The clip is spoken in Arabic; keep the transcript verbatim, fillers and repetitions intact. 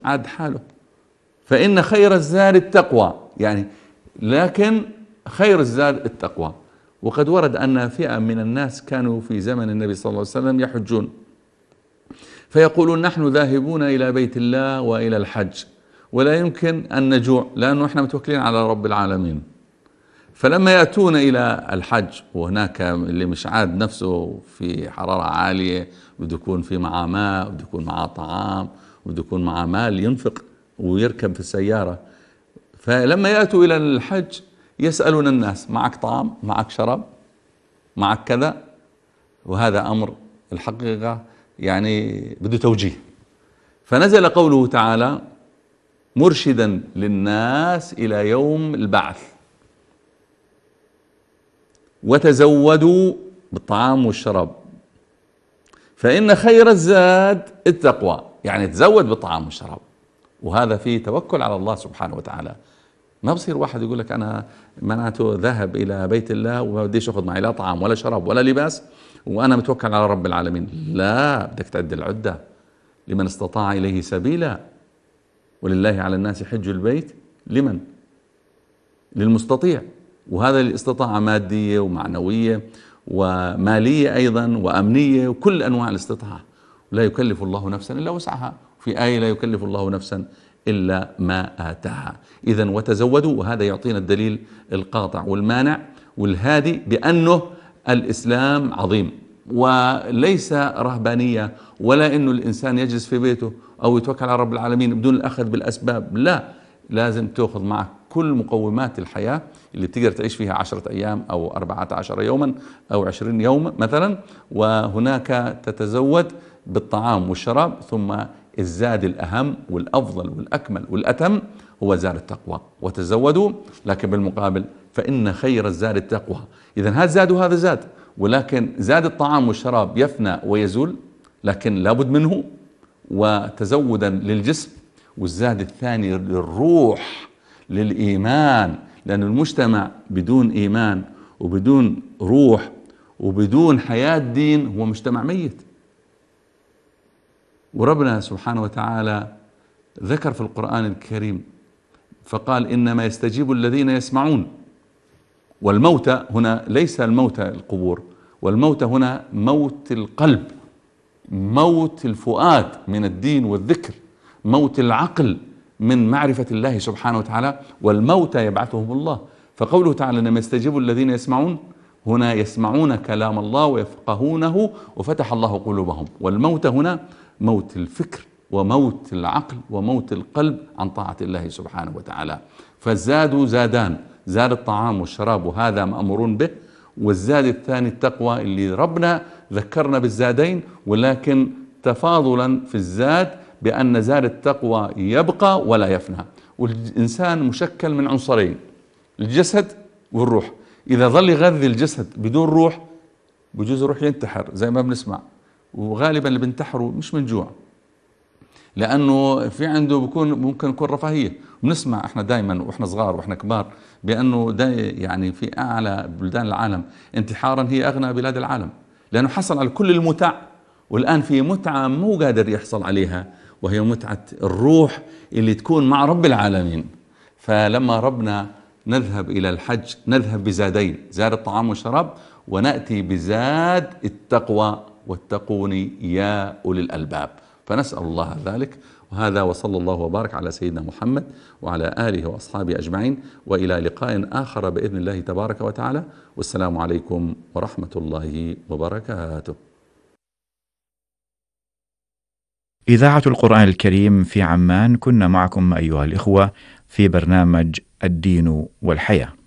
عاد حاله. فإن خير الزاد التقوى، يعني لكن خير الزاد التقوى. وقد ورد أن فئة من الناس كانوا في زمن النبي صلى الله عليه وسلم يحجون، فيقولون نحن ذاهبون إلى بيت الله وإلى الحج ولا يمكن أن نجوع لأنه إحنا متوكلين على رب العالمين. فلما يأتون إلى الحج وهناك اللي مش عاد نفسه في حرارة عالية، بده يكون في معاه ماء، بده يكون معاه طعام، بده يكون معاه مال ينفق ويركب في السيارة، فلما يأتوا إلى الحج يسألون الناس معك طعام، معك شراب، معك كذا. وهذا أمر الحقيقة يعني بده توجيه. فنزل قوله تعالى مرشدا للناس إلى يوم البعث: وتزودوا بالطعام والشراب فإن خير الزاد التقوى، يعني تزود بالطعام والشراب. وهذا فيه توكل على الله سبحانه وتعالى. ما بصير واحد يقول لك أنا معناته ذهب إلى بيت الله وما بديش أخذ معي لا طعام ولا شراب ولا لباس وأنا متوكل على رب العالمين. لا، بدك تعد العدة. لمن استطاع إليه سبيلا ولله على الناس حج البيت لمن؟ للمستطيع. وهذا اللي استطاع مادية ومعنوية ومالية أيضا وأمنية وكل أنواع الاستطاعة. لا يكلف الله نفسا إلا وسعها. في آية لا يكلف الله نفسا إلا ما آتاها. إذن وتزودوا، وهذا يعطينا الدليل القاطع والمانع والهادي بأنه الإسلام عظيم وليس رهبانية ولا أنه الإنسان يجلس في بيته أو يتوكل على رب العالمين بدون الأخذ بالأسباب. لا، لازم تأخذ معك كل مقومات الحياة اللي تقدر تعيش فيها عشرة أيام أو أربعة عشر يوما أو عشرين يوم مثلا، وهناك تتزود بالطعام والشراب. ثم الزاد الأهم والأفضل والأكمل والأتم هو زاد التقوى. وتزودوا، لكن بالمقابل فإن خير الزاد التقوى. إذن هذا زاد وهذا زاد، ولكن زاد الطعام والشراب يفنى ويزول لكن لابد منه، وتزودا للجسم. والزاد الثاني للروح، للإيمان، لأن المجتمع بدون إيمان وبدون روح وبدون حياة دين هو مجتمع ميت. وربنا سبحانه وتعالى ذكر في القرآن الكريم فقال إنما يستجيب الذين يسمعون. والموت هنا ليس الموت القبور، والموت هنا موت القلب، موت الفؤاد من الدين والذكر، موت العقل من معرفة الله سبحانه وتعالى. والموت يبعثهم الله. فقوله تعالى إنما يستجيب الذين يسمعون، هنا يسمعون كلام الله ويفقهونه وفتح الله قلوبهم. والموت هنا موت الفكر وموت العقل وموت القلب عن طاعة الله سبحانه وتعالى. فالزاد زادان: زاد الطعام والشراب وهذا مأمورون به، والزاد الثاني التقوى اللي ربنا ذكرنا بالزادين، ولكن تفاضلا في الزاد بأن زاد التقوى يبقى ولا يفنى. والإنسان مشكل من عنصرين: الجسد والروح. إذا ظل يغذي الجسد بدون روح بجوز يروح ينتحر زي ما بنسمع، وغالبا اللي بنتحروا مش من جوع، لأنه في عنده بيكون ممكن يكون رفاهية. بنسمع احنا دائما واحنا صغار واحنا كبار بأنه دا يعني في أعلى بلدان العالم انتحارا هي أغنى بلاد العالم، لأنه حصل على كل المتع، والآن في متعة مو قادر يحصل عليها، وهي متعة الروح اللي تكون مع رب العالمين. فلما ربنا نذهب إلى الحج نذهب بزادين: زاد الطعام والشراب، ونأتي بزاد التقوى: واتقوني يا أولي الألباب. فنسأل الله ذلك. وهذا وصلى الله وبارك على سيدنا محمد وعلى آله وأصحابه أجمعين، وإلى لقاء آخر بإذن الله تبارك وتعالى. والسلام عليكم ورحمة الله وبركاته. إذاعة القرآن الكريم في عمان، كنا معكم أيها الإخوة في برنامج الدين والحياة.